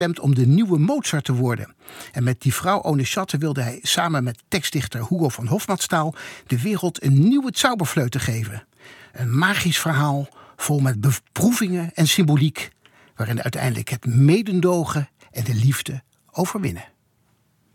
om de nieuwe Mozart te worden. En met die vrouw One Schatte wilde hij samen met tekstdichter Hugo van Hofmannsthal de wereld een nieuwe zauberfleute geven. Een magisch verhaal vol met beproevingen en symboliek, waarin uiteindelijk het medendogen en de liefde overwinnen.